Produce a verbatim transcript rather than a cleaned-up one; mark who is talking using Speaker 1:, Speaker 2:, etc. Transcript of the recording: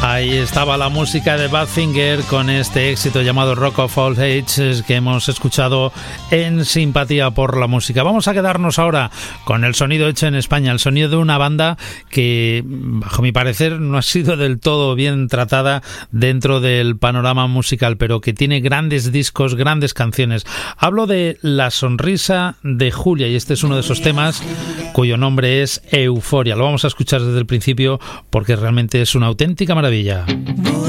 Speaker 1: Ahí estaba la música de Badfinger con este éxito llamado Rock of All Ages que hemos escuchado en Simpatía por la Música. Vamos a quedarnos ahora con el sonido hecho en España, el sonido de una banda que, bajo mi parecer, no ha sido del todo bien tratada dentro del panorama musical, pero que tiene grandes discos, grandes canciones. Hablo de La Sonrisa de Julia y este es uno de esos temas cuyo nombre es Euforia. Lo vamos a escuchar desde el principio porque realmente es una auténtica maravilla.